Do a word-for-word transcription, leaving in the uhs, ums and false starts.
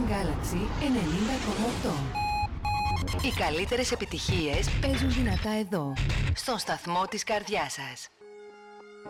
Galaxy ενενήντα κόμμα οκτώ. Οι καλύτερες επιτυχίες παίζουν δυνατά εδώ, στον σταθμό της καρδιάς σας.